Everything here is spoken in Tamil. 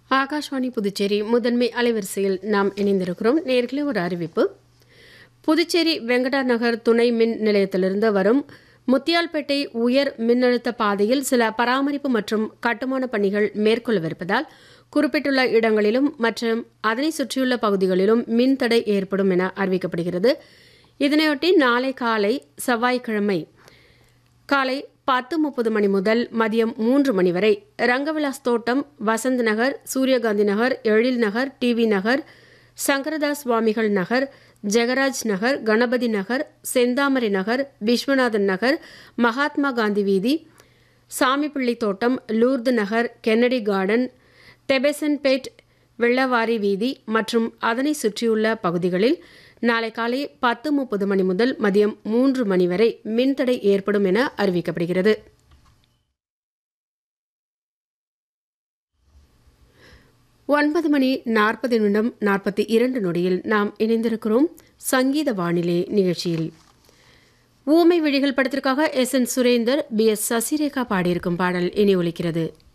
ஆகாஷ்வாணி புதுச்சேரி முதன்மை அலைவரிசையில் நாம் இணைந்திருக்கிறோம். நேர்களே ஒரு அறிவிப்பு. புதுச்சேரி வெங்கடா நகர் துணை மின் நிலையத்திலிருந்து வரும் முத்தியால்பேட்டை உயர் மின்னழுத்த பாதையில் சில பராமரிப்பு மற்றும் கட்டுமான பணிகள் மேற்கொள்ளவிருப்பதால் குறிப்பிட்டுள்ள இடங்களிலும் மற்றும் அதனை சுற்றியுள்ள பகுதிகளிலும் மின்தடை ஏற்படும் என அறிவிக்கப்படுகிறது. இதனையொட்டி நாளை காலை செவ்வாய்க்கிழமை காலை 10:30 மணி முதல் மதியம் 3 மணி வரை ரங்கவிலாஸ் தோட்டம், வசந்த் நகர், சூரியகாந்தி நகர், எழில் நகர், டிவி நகர், சங்கரதாஸ் சுவாமிகள் நகர், ஜெகராஜ் நகர், கணபதி நகர், செந்தாமரை நகர், விஸ்வநாதன் நகர், மகாத்மா காந்தி வீதி, சாமிப்பிள்ளை தோட்டம், லூர்து நகர், கென்னடி கார்டன், தெபசன்பேட், வெள்ளவாரி வீதி மற்றும் அதனை சுற்றியுள்ள பகுதிகளில் நாளை காலை 10:30 மணி முதல் மதியம் 3 மணி வரை மின்தடை ஏற்படும் என அறிவிக்கப்படுகிறது. ஒன்பது மணி 40 நிமிடம் 42 நொடியில் நாம் இணைந்திருக்கிறோம் சங்கீத வானிலை நிகழ்ச்சியில். ஊமை விழிகள் படத்திற்காக எஸ்.என். சுரேந்தர், பி.எஸ். சசிரேகா பாடியிருக்கும் பாடல் இனி ஒலிக்கிறது.